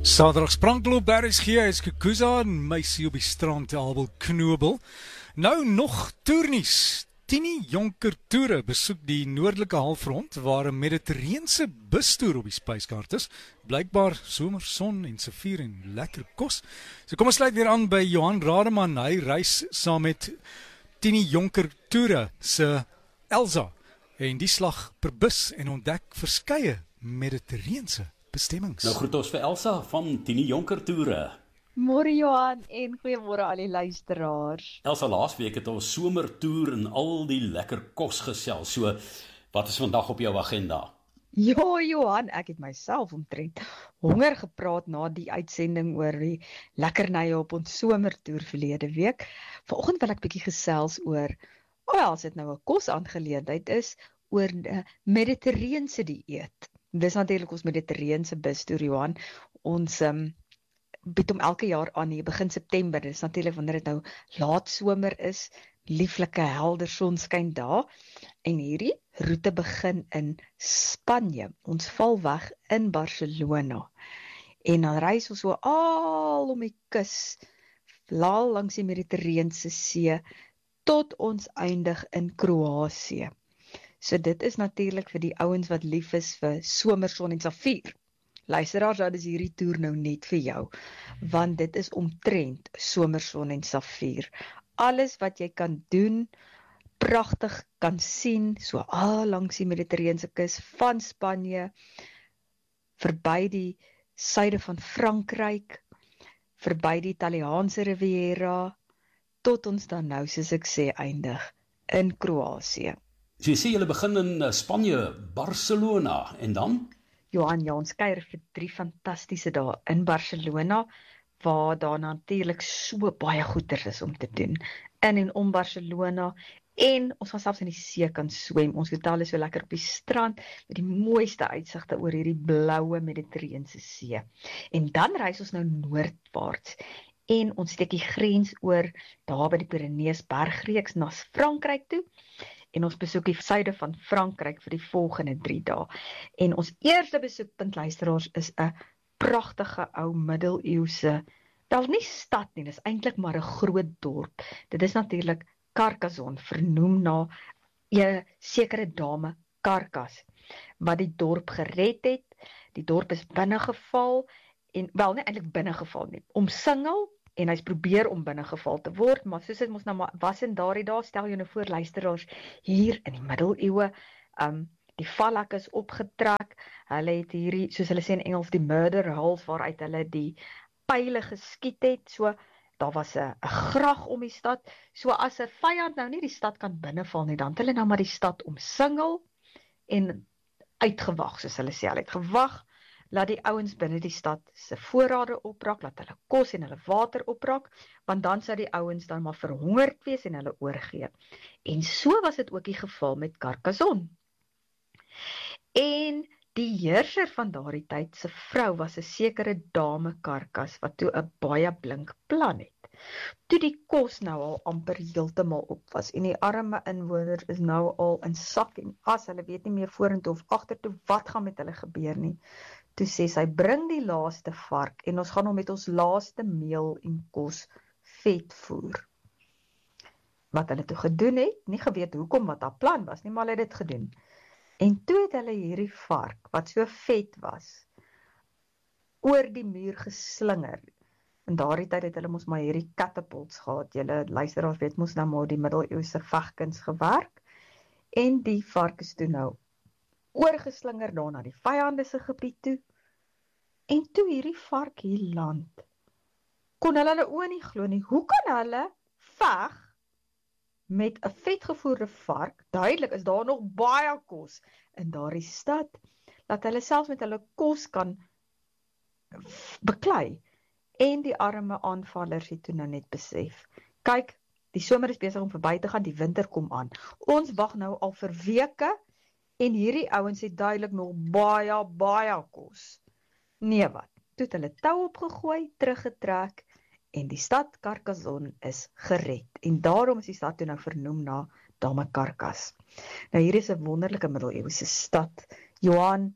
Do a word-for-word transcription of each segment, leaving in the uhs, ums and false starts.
Saterdag sprankloop by R S G is Kukuza en meisie op die strand Abel Knobel. Nou nog toernies. Tini Jonker Toere besoek die noordelike halfrond waar 'n mediterrane bustoer op die spyskaart is. Blykbaar somerson en sevier en lekker kos. So kom ons sluit weer aan by Johan Rademan. Hy reis saam met Tini Jonker Toere se Elsa en die slag per bus en ontdek verskeie mediterrane bestemmings. Nou groet ons vir Elsa van Tini Jonker Toere. Môre Johan en goeiemôre al die luisteraars. Elsa, laasweek het ons somertoer en al die lekker kos gesels. So, wat is vandag op jou agenda? Ja Johan, ek het myself omtrent honger gepraat na die uitsending oor die lekkernye op ons somertoer verlede week. Vanoggend wil ek bietjie gesels oor, oh, as dit nou 'n kosaangeleentheid is, oor 'n mediterrane dieet. Dis natuurlik ons mediterrane bustoer, Johan. Ons um, bied hom elke jaar aan hier begin September. Dis natuurlik wanneer dit nou laat somer is, lieflike helder sonskyn daar. En hierdie roete begin in Spanje. Ons val weg in Barcelona. En dan reis ons so al om die kus, laal langs die Mediterrane See, tot ons eindig in Kroasie. So dit is natuurlik vir die ouens wat lief is vir somerson en safier. Luisteraars, dit is hierdie toer nou net vir jou, want dit is omtrent somerson en safier. Alles wat jy kan doen, pragtig kan sien, so al langs die Mediterrane kus, van Spanje, verby die suide van Frankryk, verby die Italiaanse Riviera, tot ons dan nou, soos ek sê, eindig in Kroasie. So jy sê julle begin in Spanje, Barcelona, en dan? Johan, ja, ons kuier vir drie fantastiese dae in Barcelona, waar daar natuurlik so baie goeders is om te doen. In en om Barcelona, en ons gaan selfs in die see kan swem. Ons hotel is so lekker op die strand, met die mooiste uitsigte oor hierdie blaue Mediterrane See. En dan reis ons nou noordwaarts, en ons steek die grens oor, daar by die Pyrenees bergreeks na Frankryk toe, en ons besoek die suide van Frankryk vir die volgende drie dae. En ons eerste besoekpunt, luisteraars, is 'n pragtige ou middeleeuse, wel nie stad nie, dis eintlik maar 'n groot dorp. Dit is natuurlik Carcassonne, vernoem na 'n sekere dame Carcass, wat die dorp gered het. Die dorp is binnegeval, en wel nie eintlik binnegeval nie, omsingel, en hy's probeer om binnegeval te word, maar soos dit mos nou was in daardie dae, stel jy nou voor, luisteraars, hier in die middeleeue, um, die valhek is opgetrek, hulle het hierdie, soos hulle sê in Engels, die murder holes, waaruit hulle die pyle geskiet het, so, daar was 'n grag om die stad, so as 'n vyand nou nie die stad kan binneval nie, dan het hulle nou maar die stad omsingel, en uitgewag, soos hulle sê, hulle het gewag, laat die ouens binne die stad se voorrade opraak, laat hulle kos en hulle water opraak, want dan sou die ouens dan maar verhongerd wees en hulle oorgee. En so was dit ook die geval met Carcassonne. En die heerser van daardie tyd se vrou was 'n sekere dame Carcass, wat toe 'n baie blink plan het. Toe die kos nou al amper heeltemal op was, en die arme inwoners is nou al in sak en as, hulle weet nie meer vorentoe of agtertoe wat gaan met hulle gebeur nie. Toe sê sy, bring die laaste vark, en ons gaan hom met ons laaste meel en kos vet voer. Wat hulle toe gedoen het, nie geweet hoekom wat haar plan was nie, maar hulle het dit gedoen. En toe het hulle hierdie vark, wat so vet was, oor die muur geslinger. In daardie tyd het hulle mos maar hierdie catapults gehad. Julle luisteraars weet mos nou maar die middeleeuse vegkuns gewerk. En die vark is toe nou oorgeslinger daar na die vyande se gebied toe. En toe hierdie vark hier land, kon hulle hulle oë nie glo nie. Hoe kan hulle veg met 'n vetgevoerde vark? Duidelik is daar nog baie kos in daardie stad, dat hulle selfs met hulle kos kan beklei. En die arme aanvallers het toe nou net besef, kyk, die somer is besig om verby te gaan, die winter kom aan. Ons wag nou al vir weke, en hierdie ouens het duidelik nog baie, baie kos. Nee wat, toe het hulle tou opgegooi, teruggetrek, en die stad Carcassonne is gered. En daarom is die stad toe nou vernoem na dame Carcass. Nou hier is 'n wonderlike middeleeuse stad. Johan,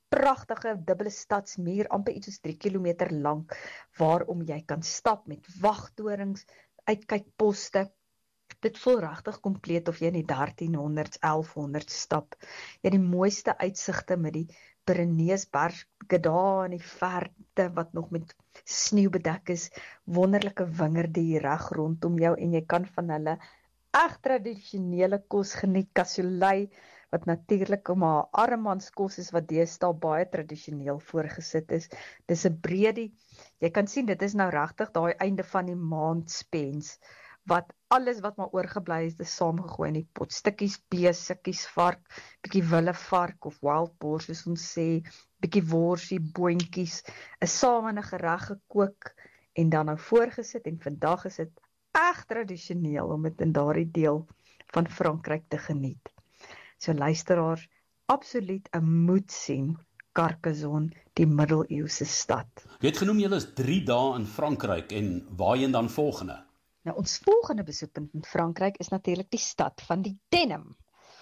pragtige dubbele stadsmuur, amper iets soos drie kilometer lank, waarom jy kan stap met wagtorings, uitkykposte. Dit voel regtig kompleet of jy in die dertienhonderds, elfhonderds stap. Jy het die mooiste uitsigte met die Pyreneesberge daar in die verte wat nog met sneeu bedek is, wonderlike wingerde hier reg rondom jou en jy kan van hulle eg tradisionele kos geniet, cassoulet, wat natuurlik om haar armmanskos is wat deesdae baie tradisioneel voorgesit is. Dis 'n breedie. Jy kan sien dit is nou regtig daai einde van die maand spens wat alles wat maar oorgebly is, is saamgegooi in die pot. Stukkies bees, stukkies vark, bietjie wille vark of wild boar soos ons sê, bietjie worsie, boontjies, is saam in 'n gereg gekook en dan nou voorgesit en vandag is dit eg tradisioneel om dit in daardie deel van Frankryk te geniet. So luisteraars, absoluut 'n moet sien Carcassonne, die middeleeuse stad. Jy het genoem julle is drie dae in Frankryk en waarheen dan volgende? Nou ons volgende besoekpunt in Frankryk is natuurlik die stad van die denim,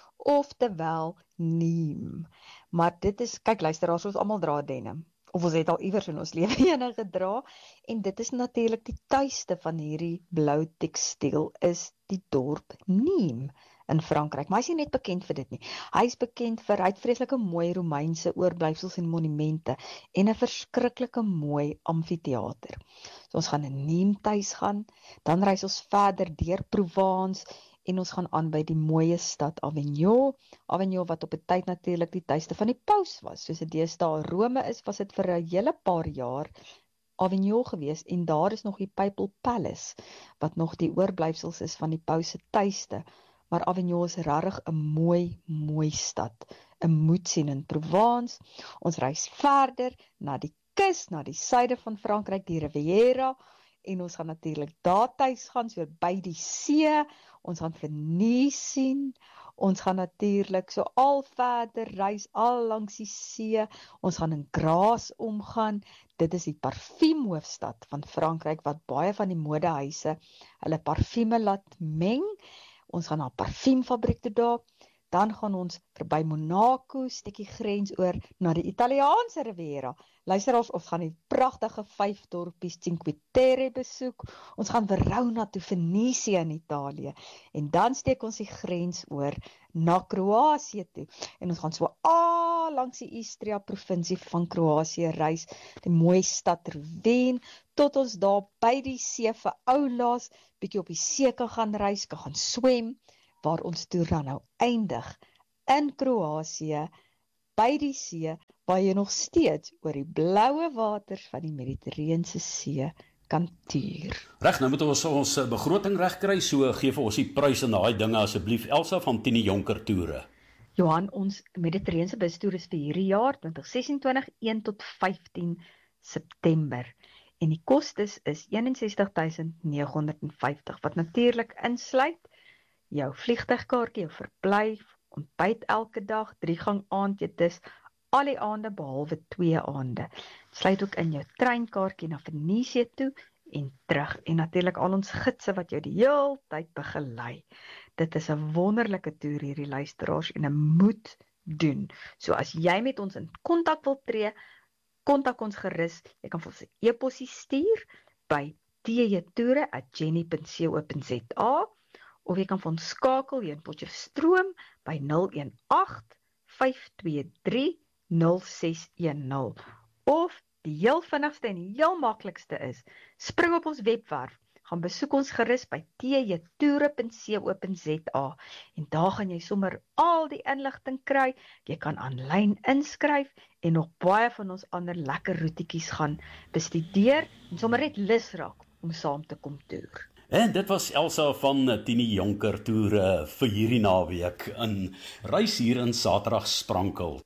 oftewel Nîmes. Maar dit is, kyk luisteraars, ons almal dra denim, of ons het al iewers in ons lewe ene gedra, en dit is natuurlik die tuiste van hierdie blou tekstiel, is die dorp Nîmes in Frankryk, maar hy is nie net bekend vir dit nie. Hy is bekend vir, hy het vreeslike mooi Romeinse oorblyfsels en monumente, en 'n verskriklike mooi amfitheater. So ons gaan in Nîmes tuis gaan, dan reis ons verder deur Provence, en ons gaan aan by die mooie stad Avignon, Avignon wat op 'n tyd natuurlik die tuiste van die paus was, soos dit deesdae Rome is, was dit vir 'n hele paar jaar Avignon gewees, en daar is nog die Papal Palace, wat nog die oorblyfsels is van die paus se tuiste. Maar Avignon is regtig 'n mooi, mooi stad, 'n moet sien in Provence. Ons reis verder na die kus, na die suide van Frankryk, die Riviera, en ons gaan natuurlik daar tuis gaan, so by die see, ons gaan Venise sien, ons gaan natuurlik so al verder reis, al langs die see, ons gaan in Grasse omgaan, dit is die parfuumhoofstad van Frankryk, wat baie van die modehuise hulle parfume laat meng. Ons gaan na 'n parfuumfabriek toe daar, dan gaan ons verby Monaco, stukkie grens oor na die Italiaanse Riviera. Luisteraars, ons gaan die pragtige vyf dorpies Cinque Terre besoek, ons gaan Verona toe, Venesië in Italië, en dan steek ons die grens oor na Kroasië toe, en ons gaan so al langs die Istria provinsie van Kroasië reis, die mooi stad Rouen, tot ons daar by die see vir oulaas, bietjie op die see kan gaan reis, kan gaan swem, waar ons toer dan nou eindig in Kroasië, by die see, waar jy nog steeds oor die blaue waters van die Mediterrane See kan tuur. Reg, nou moet ons ons begroting regkry, so gee vir ons die prys en daai dinge asseblief. Elsa van Tini Jonker Toere. Johan, ons Mediterrane bustoer is vir hierdie jaar twintig sesentwintig een tot vyftien September. En die kostes is eenensestig duisend nege honderd vyftig, wat natuurlik insluit jou vliegtuigkaartjie, jou verblyf, ontbyt elke dag, drie gang aandete, al die aande behalwe twee aande. Sluit ook in jou treinkaartjie na Venesië toe en terug. En natuurlik al ons gidse wat jou die hele tyd begelei. Dit is 'n wonderlike toer hierdie luisteraars en 'n moet doen. So as jy met ons in kontak wil tree, kontak ons gerus. Jy kan vir ons 'n e-posie stuur by t j toere at jenny punt co punt z a of jy kan vir ons skakel hier in Potchefstroom by nul een agt vyf twee drie nul ses een nul. Of die heel vinnigste en die heel maklikste is, spring op ons webwerf, gaan besoek ons gerus by t j toere punt co punt z a en daar gaan jy sommer al die inligting kry, jy kan aanlyn inskryf en nog baie van ons ander lekker roetjies gaan bestudeer en sommer net lus raak om saam te kom toer. En dit was Elsa van Tini Jonker Toere vir hierdie naweek in reis hier in Saterdag Sprankel.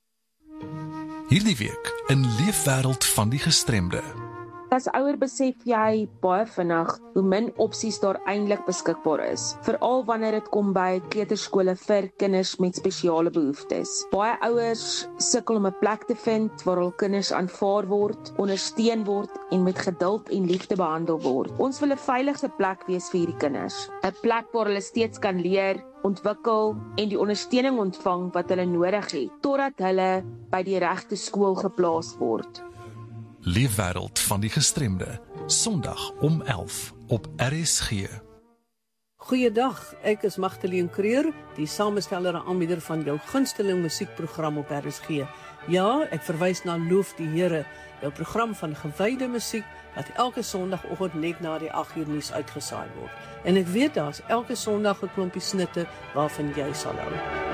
Hierdie week in Leefwêreld van die Gestremde. As ouer besef jy baie vinnig hoe min opsies daar eintlik beskikbaar is, veral wanneer dit kom by kleuterskole vir kinders met spesiale behoeftes. Baie ouers sukkel om 'n plek te vind waar hul kinders aanvaar word, ondersteun word en met geduld en liefde behandel word. Ons wil 'n veilige plek wees vir hierdie kinders, 'n plek waar hulle steeds kan leer, ontwikkel en die ondersteuning ontvang wat hulle nodig het, totdat hulle by die regte skool geplaas word. Leefwêreld van die gestremde, Sondag om elf op R S G. Goeiedag, ek is Magdalene Creer, die samesteller en aanbieder van jou gunsteling musiekprogram op R S G. Ja, ek verwys na Loof die Here, jou program van gewyde musiek wat elke Sondagoggend net na die agt uur nuus uitgesaai word. En ek weet daar's elke Sondag 'n klompie snitte waarvan jy sal hou.